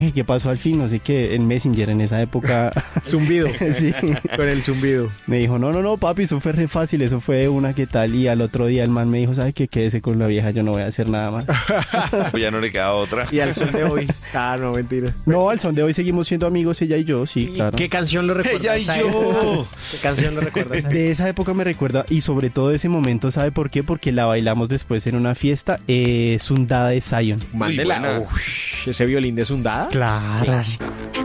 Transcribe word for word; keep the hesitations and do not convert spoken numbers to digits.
¿qué pasó al fin? No sé qué, en Messenger en esa época. Zumbido. Sí. Con el zumbido. Me dijo, no, no, no, papi, eso fue re fácil, eso fue una que tal. Y al otro día el man me dijo, ¿sabe qué? Quédese con la vieja, yo no voy a hacer nada más. Pues ya no le queda otra. Y al son de hoy. Ah, no, mentira. No, al son de hoy seguimos siendo amigos, ella y yo, sí, ¿Y claro. ¿Qué canción lo recuerda? Ella y esa yo. época? ¿Qué canción lo recuerda? esa De esa época me recuerda, y sobre todo de ese momento, ¿sabe por qué? Porque la bailamos después en una fiesta, eh, Sundada de Zion. Mándela. buena. Uf, ese violín de Sundada. Claro. Clásico.